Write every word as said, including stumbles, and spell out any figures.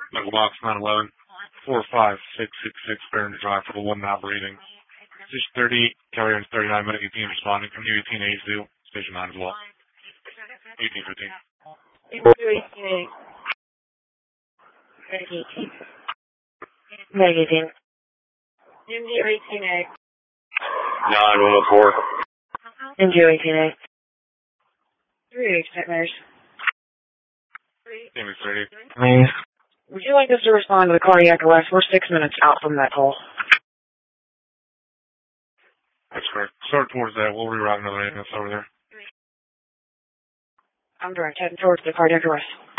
Medical box nine eleven, four five six six six, Barron Drive for the one mile reading. Station thirty, carrier thirty-nine, medic eighteen responding from U eighteen A two, station nine as well. eighteen fifteen. eighteen A. Medic eighteen. Medic eighteen. M D eighteen A. nine one oh four. M D eighteen A. Three nightmares. Amy thirty. Nice. Would you like us to respond to the cardiac arrest? We're six minutes out from that call. That's correct. Start towards that. We'll reroute another ambulance over there. I'm direct heading towards the cardiac arrest.